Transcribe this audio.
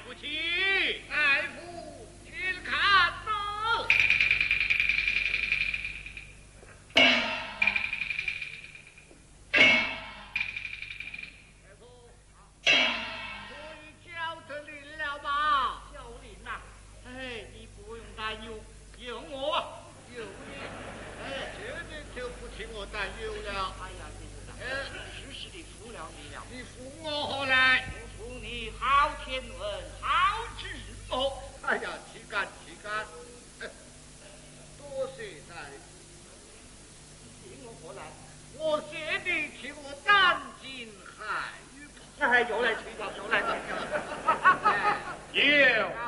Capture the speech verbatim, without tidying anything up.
不起，大夫，请看呐。大夫，可以叫得灵了吧？ 叫灵呐！ 哎，你不用担忧，有我，有你，哎，这人就不替我担忧了。 哎呀，真是的， 呃， 实实的服了你了。 你扶我何来？ 我服你好天文，好智谋。 哎呀，岂敢岂敢！哎，多谢大夫。 谢我何来？ 我谢你替我担惊害语。 哎，又来吹了，又来吹了。 哎， 有。